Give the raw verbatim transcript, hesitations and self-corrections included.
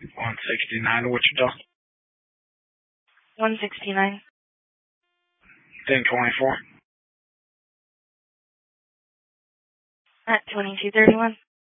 one sixty-nine to Wichita. one sixty-nine. ten twenty-four. At twenty-two thirty-one.